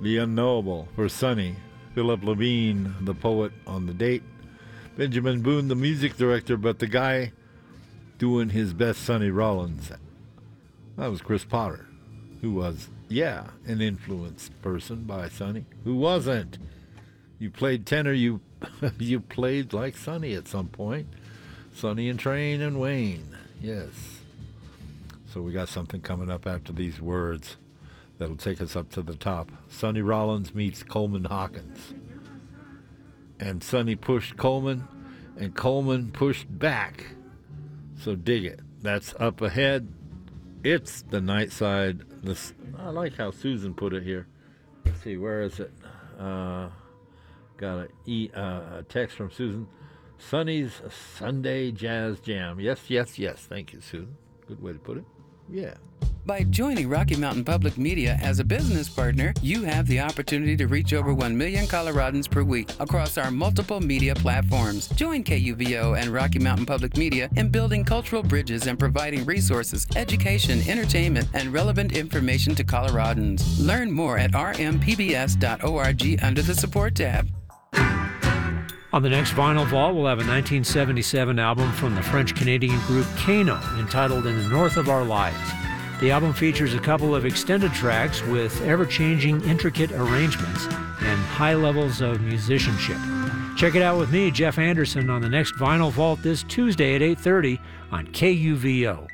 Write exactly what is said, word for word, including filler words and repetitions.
The Unknowable for Sonny. Philip Levine, the poet on the date. Benjamin Boone, the music director, but the guy doing his best Sonny Rollins, that was Chris Potter, who was, yeah, an influenced person by Sonny. Who wasn't? You played tenor, you you played like Sonny at some point. Sonny and Train and Wayne, yes. So we got something coming up after these words that'll take us up to the top. Sonny Rollins meets Coleman Hawkins. And Sonny pushed Coleman, and Coleman pushed back. So dig it. That's up ahead. It's the night side. This, I like how Susan put it here. Let's see, where is it? Uh, got a, e, uh, a text from Susan. Sonny's Sunday Jazz Jam. Yes, yes, yes. Thank you, Susan. Good way to put it. Yeah. By joining Rocky Mountain Public Media as a business partner, you have the opportunity to reach over one million Coloradans per week across our multiple media platforms. Join K U V O and Rocky Mountain Public Media in building cultural bridges and providing resources, education, entertainment, and relevant information to Coloradans. Learn more at r m p b s dot org under the Support tab. On the next Vinyl Vault, we'll have a nineteen seventy-seven album from the French-Canadian group Kano entitled In the North of Our Lives. The album features a couple of extended tracks with ever-changing, intricate arrangements and high levels of musicianship. Check it out with me, Jeff Anderson, on the next Vinyl Vault this Tuesday at eight thirty on K U V O.